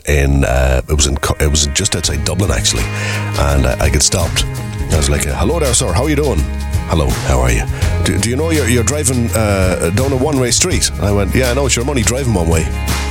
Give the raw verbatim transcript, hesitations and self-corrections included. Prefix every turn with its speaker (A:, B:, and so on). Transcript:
A: in uh, it was in Co- it was just outside Dublin actually, and I, I get stopped. I was like, "Hello there, sir. How are you doing?" "Hello, how are you? Do, do you know you're, you're driving uh, down a one-way street?" I went, "Yeah, I know. It's your money driving one way."